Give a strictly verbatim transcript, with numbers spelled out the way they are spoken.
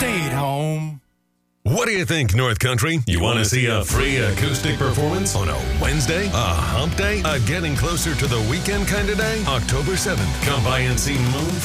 stayed home. What do you think, North Country? You want to see a free acoustic performance on a Wednesday? A hump day? A getting closer to the weekend kind of day? October seventh. Come by and see Moon